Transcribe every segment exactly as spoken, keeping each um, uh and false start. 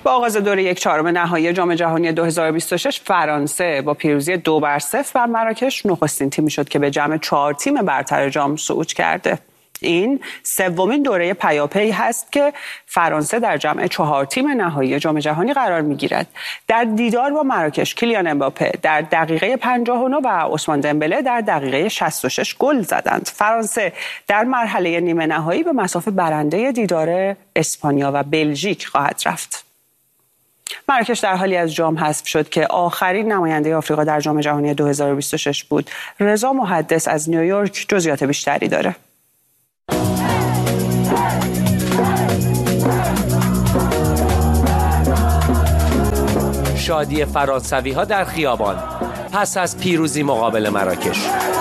با آغاز دوره یک چهارم نهایی جام جهانی دو هزار و بیست و شش فرانسه با پیروزی دو بر صفر بر مراکش نخستین تیمی شد که به جمع چهار تیم برتر جام صعود کرده. این سومین دوره پیاپی هست که فرانسه در جمع چهار تیم نهایی جام جهانی قرار می‌گیرد. در دیدار با مراکش کیلیان امباپه در دقیقه پنجاه و نه و عثمان دمبله در دقیقه شصت و شش گل زدند. فرانسه در مرحله نیمه نهایی به مصاف برنده دیدار اسپانیا و بلژیک خواهد رفت. مراکش در حالی از جام حذف شد که آخرین نماینده آفریقا در جام جهانی دو هزار و بیست و شش بود. رضا محدث از نیویورک جزئیات بیشتری داره. شادی فرانسوی ها در خیابان پس از پیروزی مقابل مراکش.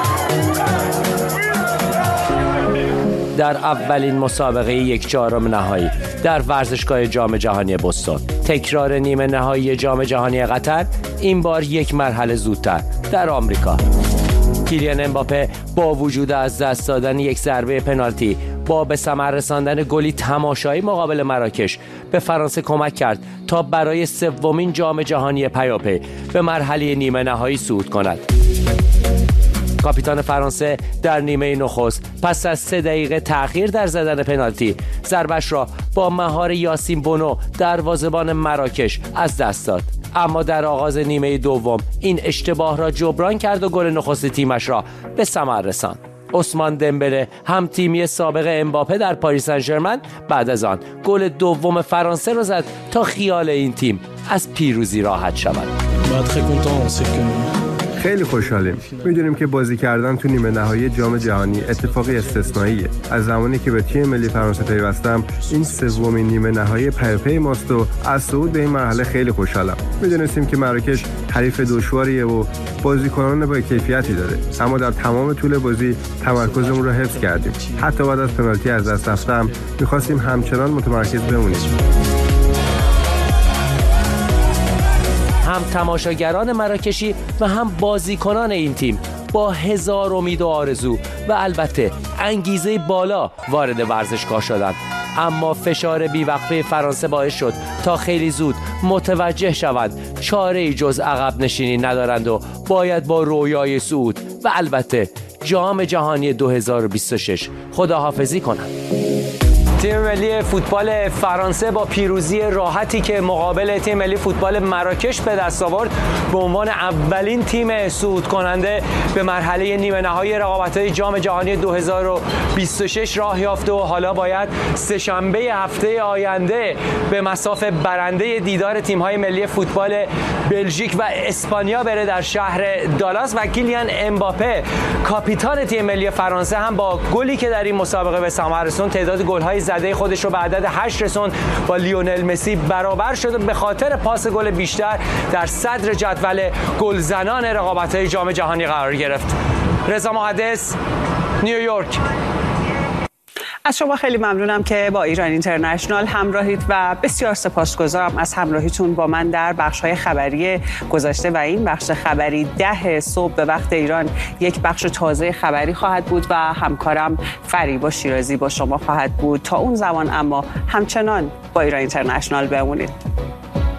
در اولین مسابقه یک چهارم نهایی در ورزشگاه جام جهانی بوستون، تکرار نیمه نهایی جام جهانی قطر، این بار یک مرحله زودتر در آمریکا. کیلیان امباپه با وجود از دست دادن یک ضربه پنالتی با به ثمر رساندن گلی تماشایی مقابل مراکش به فرانسه کمک کرد تا برای سومین جام جهانی پیاپی به مرحله نیمه نهایی صعود کند. کاپیتان فرانسه در نیمه نخست پس از سه دقیقه تأخیر در زدن پنالتی ضربش را با مهار یاسین بونو دروازه‌بان مراکش از دست داد، اما در آغاز نیمه دوم این اشتباه را جبران کرد و گل نخست تیمش را به ثمر رساند. عثمان دمبله هم تیمی سابق امباپه در پاریس سن ژرمن بعد از آن گل دوم فرانسه را زد تا خیال این تیم از پیروزی راحت شود. خیلی خوشحالیم. میدونیم که بازی کردن تو نیمه نهایی جام جهانی اتفاقی استثنائیه. از زمانی که به تیم ملی فرانسه پیوستم این سومین نیمه نهایی پیاپی ماست و از صعود به این مرحله خیلی خوشحالم. میدونستیم که مراکش حریف دشواریه و بازیکنان با کیفیتی داره، اما در تمام طول بازی تمرکزمون رو حفظ کردیم. حتی بعد از پنالتی از دست رفتم می‌خواستیم همچنان متمرکز بمونیم. هم تماشاگران مراکشی و هم بازیکنان این تیم با هزار امید و آرزو و البته انگیزه بالا وارد ورزشگاه شدند، اما فشار بیوقفه فرانسه باعث شد تا خیلی زود متوجه شوند چاره‌ای جز عقب نشینی ندارند و باید با رویای صعود و البته جام جهانی دو هزار و بیست و شش خداحافظی کنند. تیم ملی فوتبال فرانسه با پیروزی راحتی که مقابل تیم ملی فوتبال مراکش به دست آورد به عنوان اولین تیم صعود کننده به مرحله نیمه نهایی رقابت‌های جام جهانی دو هزار و بیست و شش راه یافته و حالا باید سه‌شنبه هفته آینده به مصاف برنده دیدار تیم‌های ملی فوتبال بلژیک و اسپانیا بره در شهر دالاس و کیلیان امباپه کاپیتان تیم ملی فرانسه هم با گلی که در این مسابقه به ثمر رسوند تعداد گل‌های زده خودش رو به عدد هشت رسوند، با لیونل مسی برابر شد و به خاطر پاس گل بیشتر در صدر جدول گلزنان رقابت‌های جام جهانی قرار گرفت. رضا محدث، نیویورک. از شما خیلی ممنونم که با ایران اینترنشنال همراهید و بسیار سپاسگزارم از همراهیتون با من در بخش‌های خبری گذشته و این بخش خبری ده صبح به وقت ایران یک بخش تازه خبری خواهد بود و همکارم فریبا شیرازی با شما خواهد بود. تا اون زمان اما همچنان با ایران اینترنشنال بمونید.